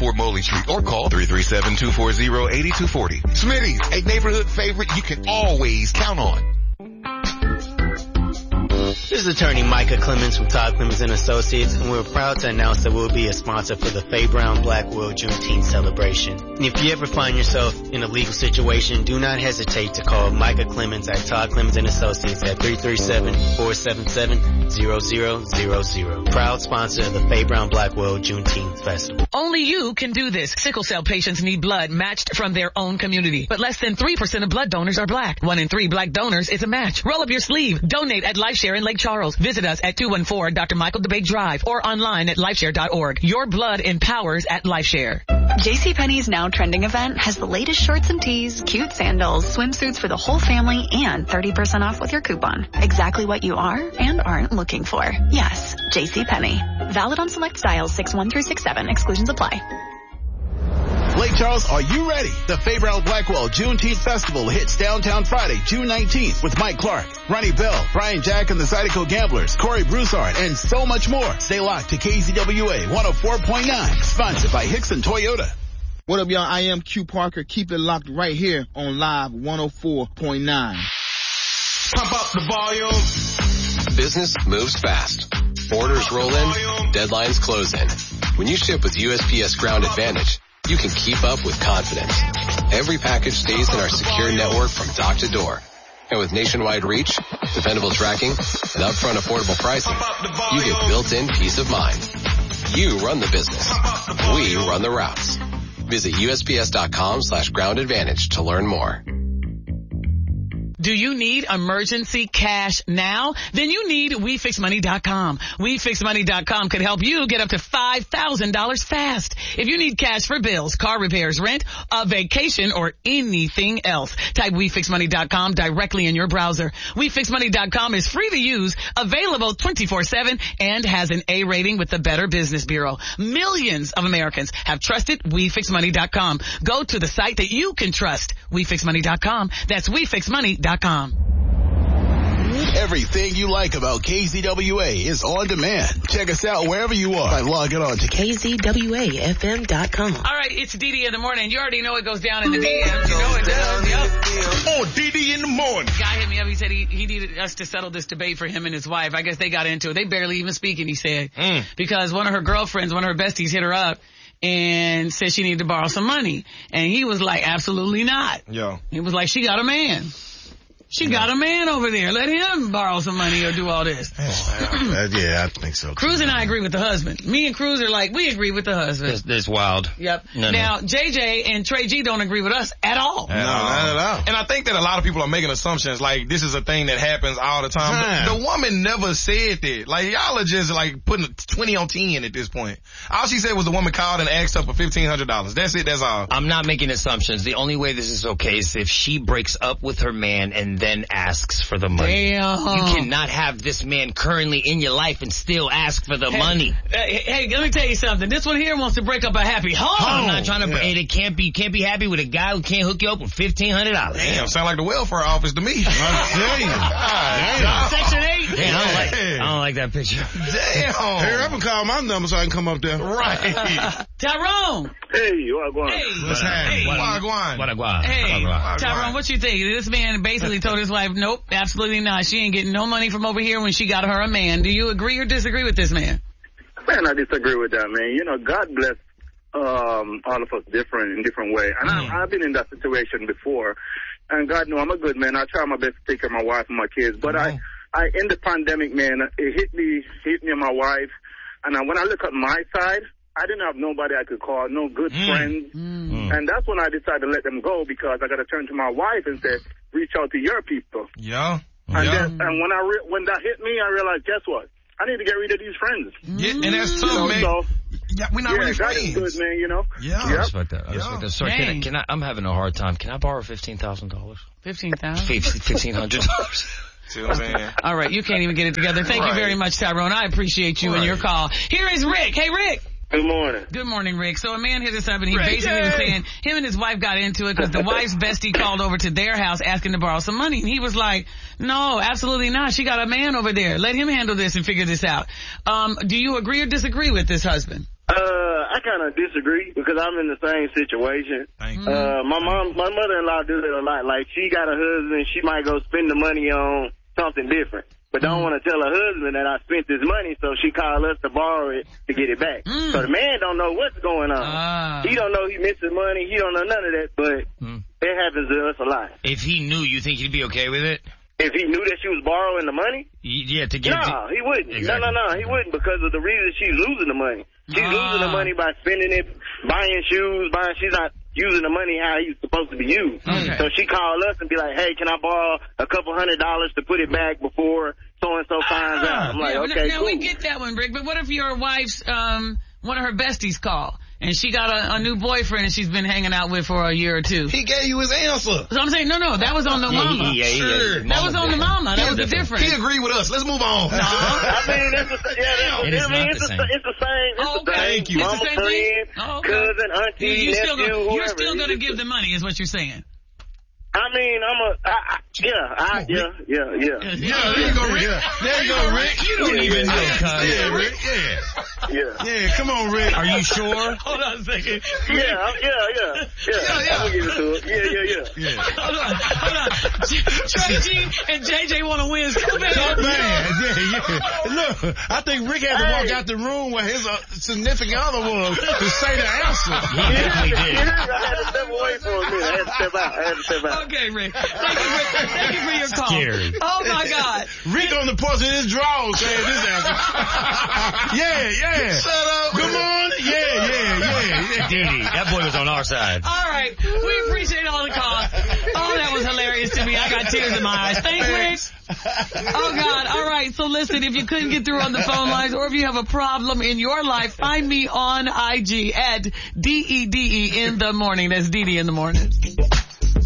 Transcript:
104 Moley Street, or call 337-240-8240. Smitty's, a neighborhood favorite you can always count on. This is attorney Micah Clemens from Todd Clemens & Associates, and we're proud to announce that we'll be a sponsor for the Faye Brown Blackwell Juneteenth celebration. And if you ever find yourself in a legal situation, do not hesitate to call Micah Clemens at Todd Clemens & Associates at 337-477-0000. Proud sponsor of the Faye Brown Blackwell Juneteenth Festival. Only you can do this. Sickle cell patients need blood matched from their own community. But less than 3% of blood donors are black. 1 in 3 black donors is a match. Roll up your sleeve. Donate at LifeShare in Lake Charles. Visit us at 214 Dr. Michael DeBate Drive or online at lifeshare.org. Your blood empowers at LifeShare. JCPenney's Now Trending event has the latest shorts and tees, cute sandals, swimsuits for the whole family, and 30% off with your coupon. Exactly what you are and aren't looking for. Yes, JCPenney. Valid on select styles 6-1 through 6-7. Exclusions apply. Lake Charles, are you ready? The Faye Brown Blackwell Juneteenth Festival hits downtown Friday, June 19th with Mike Clark, Ronnie Bell, Brian Jack and the Zydeco Gamblers, Corey Broussard, and so much more. Stay locked to KZWA 104.9, sponsored by Hickson Toyota. What up, y'all? I am Q Parker. Keep it locked right here on Live 104.9. Pump up the volume. Business moves fast. Orders roll in, deadlines close in. When you ship with USPS Ground Advantage, you can keep up with confidence. Every package stays in our secure network from dock to door. And with nationwide reach, dependable tracking, and upfront affordable pricing, you get built-in peace of mind. You run the business. We run the routes. Visit USPS.com/Ground Advantage to learn more. Do you need emergency cash now? Then you need WeFixMoney.com. WeFixMoney.com could help you get up to $5,000 fast. If you need cash for bills, car repairs, rent, a vacation, or anything else, type WeFixMoney.com directly in your browser. WeFixMoney.com is free to use, available 24/7, and has an A rating with the Better Business Bureau. Millions of Americans have trusted WeFixMoney.com. Go to the site that you can trust. WeFixMoney.com. That's WeFixMoney.com. Everything you like about KZWA is on demand. Check us out wherever you are by logging on to KZWAFM.com. All right, it's DD in the morning. You already know it goes down in the DMs. You know it does. Yep. Oh, DD in the morning. Guy hit me up. He said he needed us to settle this debate for him and his wife. I guess they got into it. They barely even speaking, he said. Because one of her girlfriends, one of her besties hit her up and said she needed to borrow some money. And he was like, absolutely not. Yo. He was like, she got a man. She got a man over there. Let him borrow some money or do all this. Yeah, I think so. Cruz and I agree with the husband. Me and Cruz are like, we agree with the husband. That's wild. Yep. Now, JJ and Trey G don't agree with us at all. No, not at all. And I think that a lot of people are making assumptions like this is a thing that happens all the time. The woman never said that. Like, y'all are just like putting 20 on 10 at this point. All she said was the woman called and asked her for $1,500. That's it. That's all. I'm not making assumptions. The only way this is okay is if she breaks up with her man and then asks for the money. Damn. You cannot have this man currently in your life and still ask for the money. Hey, let me tell you something. This one here wants to break up a happy home. I'm not trying to. Yeah. It can't be happy with a guy who can't hook you up with $1,500. Damn, sound like the welfare office to me. Damn. Section 8. Damn, I don't like that picture. Damn. Hey, I can call my number so I can come up there. Right. Tyrone. Hey, Wagwan. Hey. What's happening? Wagwan. Hey, Tyrone, what you think? This man basically told his wife, nope, absolutely not. She ain't getting no money from over here when she got her a man. Do you agree or disagree with this man? Man, I disagree with that, man. You know, God bless all of us in different way. And I've been in that situation before. And God knows I'm a good man. I try my best to take care of my wife and my kids. But I in the pandemic, man, it hit me and my wife. And when I look at my side, I didn't have nobody I could call, no good friends. And that's when I decided to let them go because I got to turn to my wife and say, reach out to your people. Yeah. And when that hit me, I realized, guess what? I need to get rid of these friends. Yeah, and that's tough, man. So, we're not really friends. Yeah, good, man, you know. Yeah. I respect that. Sorry, can I, I'm having a hard time. Can I borrow $15,000? $15,000? $1,500. See what I'm saying? All right, you can't even get it together. Thank you very much, Tyrone. I appreciate you and your call. Here is Rick. Hey, Rick. Good morning. Good morning, Rick. So a man hit us up and he basically was saying him and his wife got into it because the wife's bestie called over to their house asking to borrow some money. And he was like, no, absolutely not. She got a man over there. Let him handle this and figure this out. Do you agree or disagree with this husband? I kind of disagree because I'm in the same situation. My mother-in-law does it a lot. Like, she got a husband, she might go spend the money on something different, but don't want to tell her husband that I spent this money, so she called us to borrow it to get it back. So the man don't know what's going on. He don't know he missing money. He don't know none of that, but it happens to us a lot. If he knew, you think he'd be okay with it? If he knew that she was borrowing the money? Yeah, to get... No, he wouldn't. Exactly. No, he wouldn't because of the reason she's losing the money. She's losing the money by spending it, buying shoes, she's not using the money how he's supposed to be used. Okay. So she called us and be like, hey, can I borrow a couple $100 to put it back before so-and-so finds out? I'm like, okay, now, cool. we get that one, Rick, but what if your wife's, one of her besties call? And she got a new boyfriend and she's been hanging out with for a year or two. He gave you his answer. So I'm saying, no, that was on the mama. Sure. That was on the mama. That was the difference. He agreed with us. Let's move on. No, I mean, it's the same. Thank you. Mama, friend, cousin, auntie, nephew, whoever. You're still going to give the money is what you're saying. I mean, yeah. There you go, Rick. There you go, Rick. You don't even know, cuz. Yeah, Rick. Yeah, come on, Rick. Are you sure? Hold on a second. Yeah. I'm gonna give it to her. Yeah. Hold on. Trey G and JJ want to win so bad. Yeah. Look, I think Rick had to walk out the room where his significant other was to say the answer. He definitely did. I had to step away for a minute. I had to step out. Okay, Rick. Thank you for your call. Scary. Oh, my God. Rick on the porch in his drawers saying this answer. Yeah. Shut up. Good morning. Yeah. Diddy, that boy was on our side. All right. We appreciate all the calls. Oh, that was hilarious to me. I got tears in my eyes. Thanks, Rick. Oh, God. All right. So, listen, if you couldn't get through on the phone lines or if you have a problem in your life, find me on IG at DEDE in the morning. That's DD in the morning.